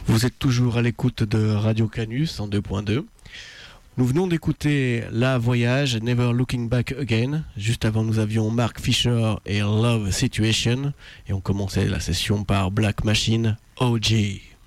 Vous êtes toujours à l'écoute de Radio Canus en 2.2. Nous venons d'écouter La Voyage, Never Looking Back Again. Juste avant, nous avions Mark Fisher et Love Situation. Et on commençait la session par Black Machine, OG.